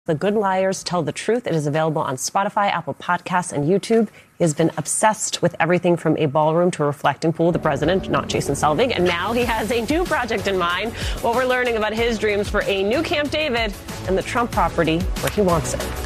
The Good Liars Tell the Truth. It is available on Spotify, Apple Podcasts, and YouTube. He has been obsessed with everything from a ballroom to a reflecting pool, the president, not Jason Selvig. And now he has a new project in mind. Well, we're learning about his dreams for a new Camp David and the Trump property where he wants it.